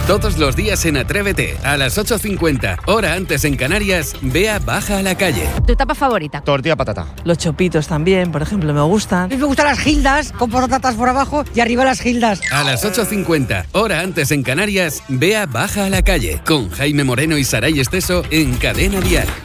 Todos los días en Atrévete, a las 8:50, hora antes en Canarias, Bea baja a la calle. ¿Tu etapa favorita? Tortilla patata. Los chopitos también, por ejemplo, me gustan. A mí me gustan las gildas, con patatas por abajo y arriba las gildas. A las 8:50, hora antes en Canarias, Bea baja a la calle, con Jaime Moreno y Saray Esteso en Cadena Dial.